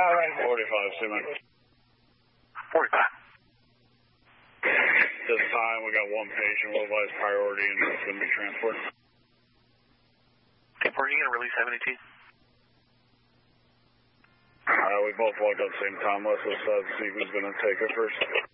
45, Seaman. 45. This time we got one patient, we'll advise priority, and it's going to be transported. Okay, where are you going to release 72? We both walked up at the same time. Let's see who's going to take it first.